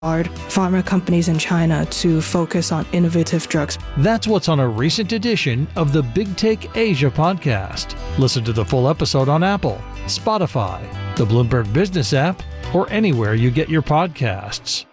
pharma companies in China to focus on innovative drugs. That's what's on a recent edition of the Big Take Asia podcast. Listen to the full episode on Apple, Spotify, the Bloomberg Business app, or anywhere you get your podcasts.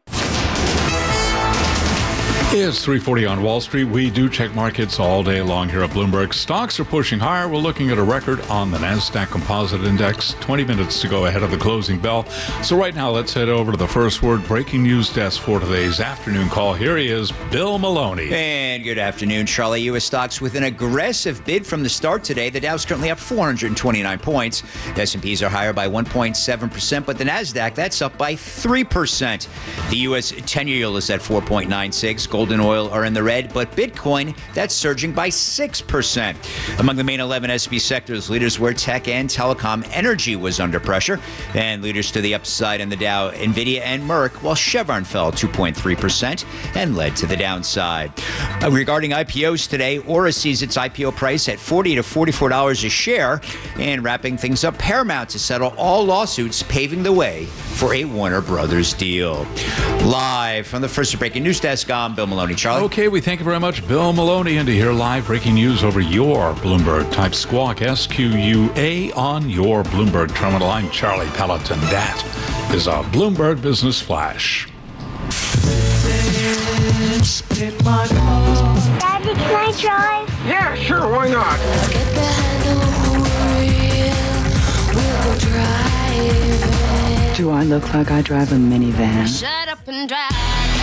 It's 3:40 on Wall Street. We do check markets all day long here at Bloomberg. Stocks are pushing higher. We're looking at a record on the NASDAQ Composite Index. 20 minutes to go ahead of the closing bell. So right now, let's head over to the First Word breaking news desk for today's afternoon call. Here he is, Bill Maloney. And good afternoon, Charlie. U.S. stocks with an aggressive bid from the start today. The Dow's currently up 429 points. The S&Ps are higher by 1.7%, but the NASDAQ, that's up by 3%. The U.S. 10-year yield is at 4.96. Gold and oil are in the red, but Bitcoin, that's surging by 6%. Among the main 11 S&P sectors, leaders were tech and telecom. Energy was under pressure. And leaders to the upside in the Dow, NVIDIA and Merck, while Chevron fell 2.3% and led to the downside. Regarding IPOs today, Aura sees its IPO price at $40 to $44 a share. And wrapping things up, Paramount to settle all lawsuits, paving the way for a Warner Brothers deal. Live from the First Breaking News Desk, I'm Bill Maloney. Charlie? Okay, we thank you very much, Bill Maloney. And to hear live breaking news over your Bloomberg, type SQUAWK, SQUA, on your Bloomberg terminal. I'm Charlie Pelleton. That is a Bloomberg Business Flash. Daddy, can I drive? Yeah, sure, why not? Get behind the wheel, we'll go driving. Do I look like I drive a minivan? Shut up and drive.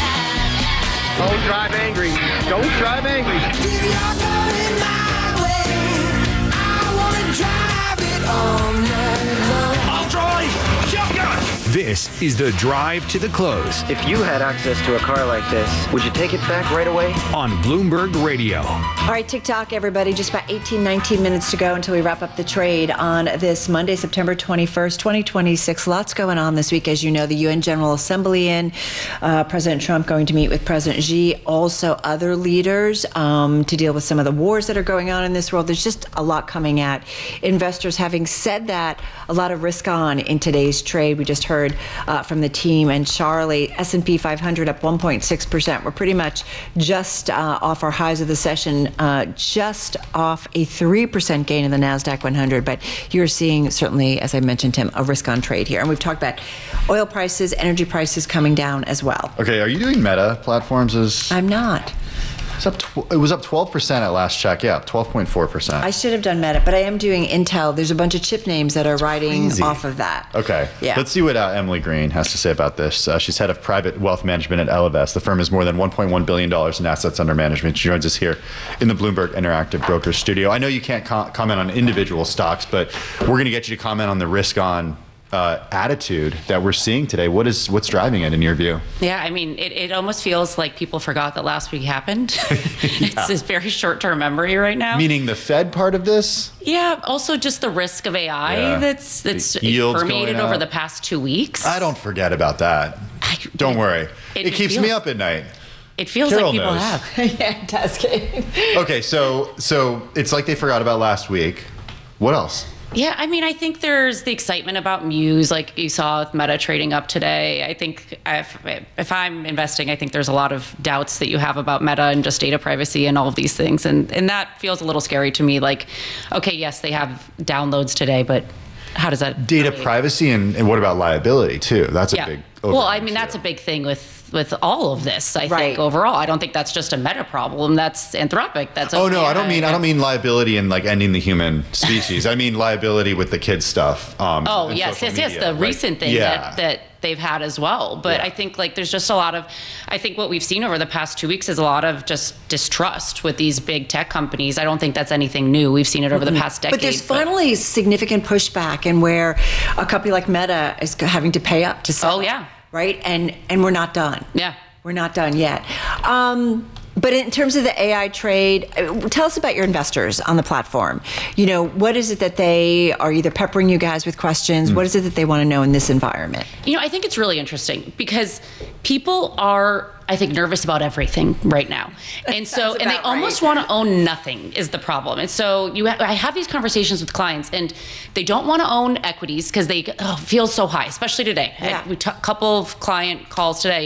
Don't drive angry. Don't drive angry. If you're going my way, I wanna drive it all night long. I'll drive. Shotgun. This is the drive to the close If you had access to a car like this, would you take it back right away? on Bloomberg Radio. All right, TikTok, everybody, just about 18, 19 minutes to go until we wrap up the trade on this Monday, September 21st, 2026. Lots going on this week. As you know, the UN General Assembly President Trump going to meet with President Xi, also other leaders to deal with some of the wars that are going on in this world. There's just a lot coming at investors. Having said that, a lot of risk on in today's trade. We just heard from the team and Charlie, S&P 500 up 1.6%. We're pretty much just off our highs of the session, just off a 3% gain in the NASDAQ 100. But you're seeing, certainly, as I mentioned, Tim, a risk on trade here. And we've talked about oil prices, energy prices coming down as well. Okay, are you doing Meta Platforms? I'm not. It was up 12% at last check. Yeah, 12.4%. I should have done Meta, but I am doing Intel. There's a bunch of chip names that are riding off of that. Okay. Yeah. Let's see what Emily Green has to say about this. She's head of private wealth management at Ellevest. The firm has more than $1.1 billion in assets under management. She joins us here in the Bloomberg Interactive Brokers studio. I know you can't comment on individual stocks, but we're going to get you to comment on the risk on attitude that we're seeing today. What's driving it in your view? Yeah, I mean, it almost feels like people forgot that last week happened. It's this very short-term memory right now. Meaning the Fed part of this? Yeah, also just the risk of AI that's permeated over the past 2 weeks. I don't forget about that. Don't worry. It keeps me up at night. It feels Carol like people knows. have. Yeah, it does. Okay, so it's like they forgot about last week. What else? Yeah, I mean, I think there's the excitement about Muse, like you saw with Meta trading up today. I think if I'm investing, I think there's a lot of doubts that you have about Meta and just data privacy and all of these things. And that feels a little scary to me. Like, okay, yes, they have downloads today, but how does that... Data privacy and what about liability, too? That's a big... Well, I mean, that's a big thing with all of this, I think, overall. I don't think that's just a Meta problem. That's Anthropic. That's I don't mean liability in like ending the human species. I mean liability with the kids stuff. Yes, the recent thing that they've had as well. But I think like there's just a lot of, I think what we've seen over the past 2 weeks is a lot of just distrust with these big tech companies. I don't think that's anything new. We've seen it over the past decade. But there's finally significant pushback, and where a company like Meta is having to pay up to sell. Oh, yeah. Right? And we're not done. Yeah. We're not done yet. But in terms of the AI trade, tell us about your investors on the platform. What is it that they are either peppering you guys with questions? What is it that they want to know in this environment? I think it's really interesting because people are, I think, nervous about everything right now. And so, and they almost want to own nothing is the problem. And so I have these conversations with clients and they don't want to own equities because they feel so high, especially today. Yeah. We took a couple of client calls today